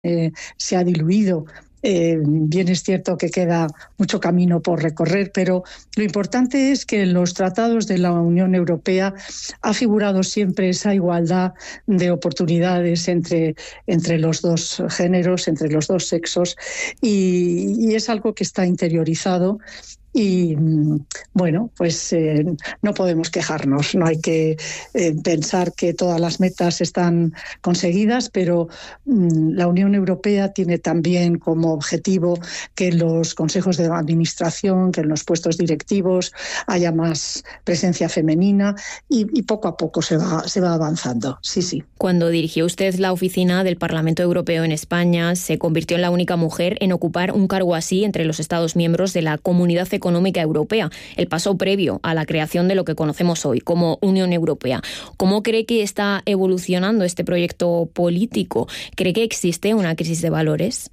se ha diluido. Bien es cierto que queda mucho camino por recorrer, pero lo importante es que en los tratados de la Unión Europea ha figurado siempre esa igualdad de oportunidades entre los dos géneros, entre los dos sexos, y es algo que está interiorizado. Y bueno, pues no podemos quejarnos, no hay que pensar que todas las metas están conseguidas, pero la Unión Europea tiene también como objetivo que en los consejos de administración, que en los puestos directivos haya más presencia femenina y poco a poco se va avanzando. Sí, sí. Cuando dirigió usted la oficina del Parlamento Europeo en España, se convirtió en la única mujer en ocupar un cargo así entre los Estados miembros de la Comunidad Económica Europea, el paso previo a la creación de lo que conocemos hoy como Unión Europea. ¿Cómo cree que está evolucionando este proyecto político? ¿Cree que existe una crisis de valores?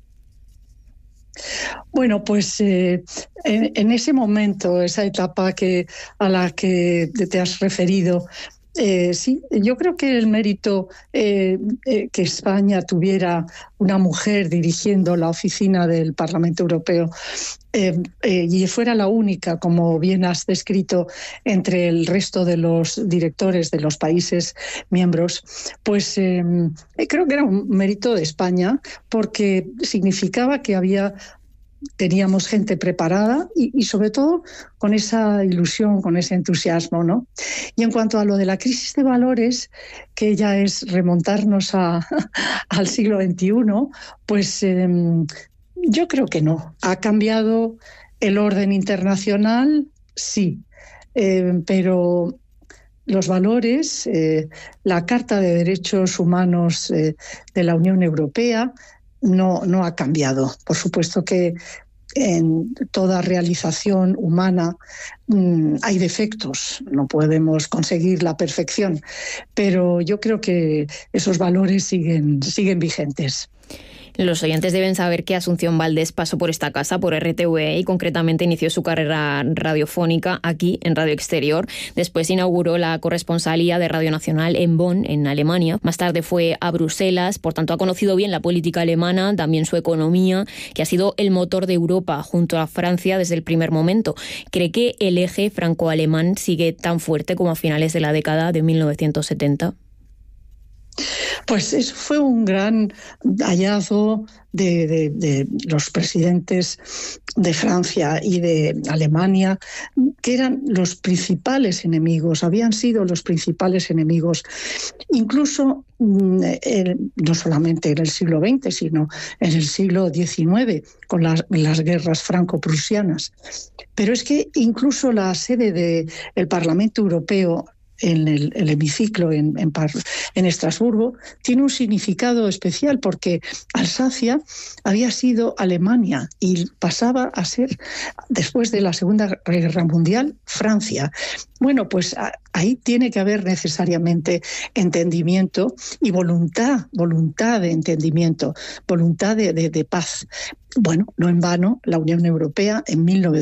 Bueno, pues en ese momento, esa etapa a la que te has referido, sí, yo creo que el mérito que España tuviera una mujer dirigiendo la oficina del Parlamento Europeo y fuera la única, como bien has descrito, entre el resto de los directores de los países miembros, pues creo que era un mérito de España porque significaba que teníamos gente preparada y sobre todo con esa ilusión, con ese entusiasmo, ¿no? Y en cuanto a lo de la crisis de valores, que ya es remontarnos al siglo XXI, pues yo creo que no. ¿Ha cambiado el orden internacional? Sí, pero los valores, la Carta de Derechos Humanos de la Unión Europea, no ha cambiado. Por supuesto que en toda realización humana hay defectos, no podemos conseguir la perfección, pero yo creo que esos valores siguen vigentes. Los oyentes deben saber que Asunción Valdés pasó por esta casa, por RTVE, y concretamente inició su carrera radiofónica aquí, en Radio Exterior. Después inauguró la corresponsalía de Radio Nacional en Bonn, en Alemania. Más tarde fue a Bruselas, por tanto ha conocido bien la política alemana, también su economía, que ha sido el motor de Europa junto a Francia desde el primer momento. ¿Cree que el eje franco-alemán sigue tan fuerte como a finales de la década de 1970? Pues eso fue un gran hallazgo de los presidentes de Francia y de Alemania, que eran los principales enemigos, habían sido los principales enemigos, incluso no solamente en el siglo XX, sino en el siglo XIX, con las guerras franco-prusianas. Pero es que incluso la sede del Parlamento Europeo, en el hemiciclo en Estrasburgo, tiene un significado especial porque Alsacia había sido Alemania y pasaba a ser, después de la Segunda Guerra Mundial, Francia. Bueno, pues ahí tiene que haber necesariamente entendimiento y voluntad de entendimiento, voluntad de paz. Bueno, no en vano, la Unión Europea en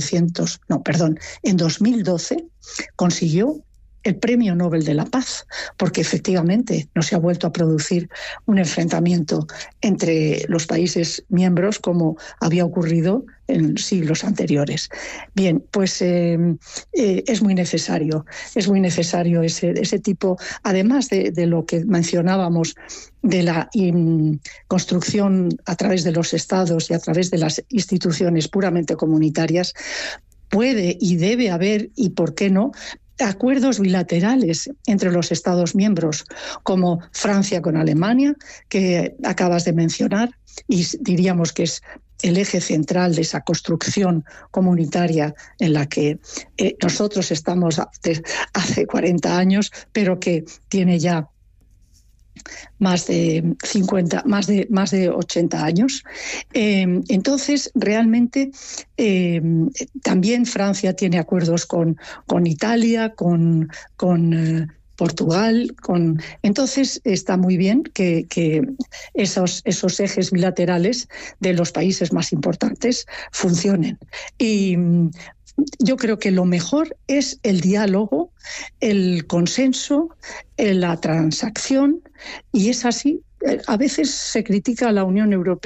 2012 consiguió el Premio Nobel de la Paz, porque efectivamente no se ha vuelto a producir un enfrentamiento entre los países miembros como había ocurrido en siglos anteriores. Bien, pues es muy necesario ese tipo, además de lo que mencionábamos de la construcción a través de los estados y a través de las instituciones puramente comunitarias. Puede y debe haber, y por qué no, acuerdos bilaterales entre los Estados miembros, como Francia con Alemania, que acabas de mencionar, y diríamos que es el eje central de esa construcción comunitaria en la que nosotros estamos hace 40 años, pero que tiene ya más de 80 años. Entonces, realmente, también Francia tiene acuerdos con Italia, con Portugal. Entonces, está muy bien que esos ejes bilaterales de los países más importantes funcionen. Y Yo creo que lo mejor es el diálogo, el consenso, la transacción, y es así. A veces se critica a la Unión Europea